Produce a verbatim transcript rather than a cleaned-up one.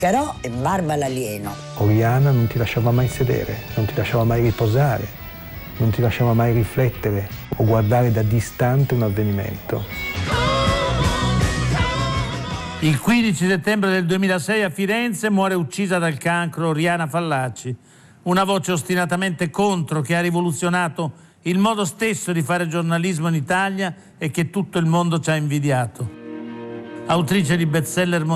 Però è barba l'alieno. Oriana non ti lasciava mai sedere, non ti lasciava mai riposare, non ti lasciava mai riflettere o guardare da distante un avvenimento. Il quindici settembre del duemilasei a Firenze muore uccisa dal cancro Oriana Fallaci, una voce ostinatamente contro che ha rivoluzionato il modo stesso di fare giornalismo in Italia e che tutto il mondo ci ha invidiato. Autrice di bestseller